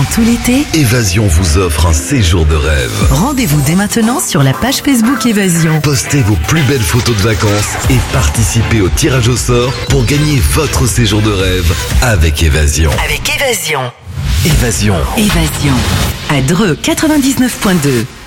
Pendant tout l'été, Évasion vous offre un séjour de rêve. rendez-vous dès maintenant sur la page Facebook Évasion. Postez vos plus belles photos de vacances et participez au tirage au sort pour gagner votre séjour de rêve avec Évasion. Avec Évasion. Évasion. Évasion. À Dreux 99.2.